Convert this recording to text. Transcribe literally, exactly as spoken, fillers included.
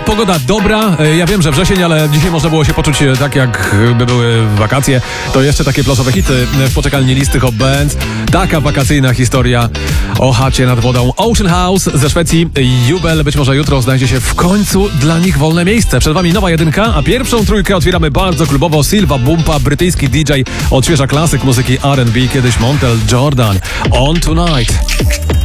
pogoda dobra. Ja wiem, że wrzesień, ale dzisiaj można było się poczuć tak, jakby były wakacje. To jeszcze takie plażowe hity w poczekalni listy Hot Bands. Taka wakacyjna historia o chacie nad wodą. Ocean House ze Szwecji. Jubel, być może jutro znajdzie się w końcu dla nich wolne miejsce. Przed wami nowa jedynka, a pierwszą trójkę otwieramy bardzo klubowo. Silva Bumpa, brytyjski D J, odświeża klasyk muzyki R and B, kiedyś Montel Jordan. On Tonight.